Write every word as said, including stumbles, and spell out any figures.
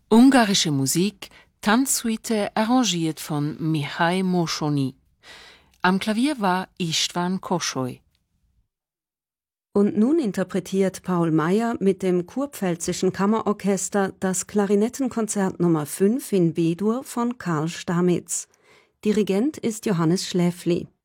Ungarische Musik, Tanzsuite arrangiert von Mihai Moschoni. Am Klavier war István Kossoly. Und nun interpretiert Paul Meyer mit dem Kurpfälzischen Kammerorchester das Klarinettenkonzert Nummer fünf in B-Dur von Karl Stamitz. Dirigent ist Johannes Schläfli.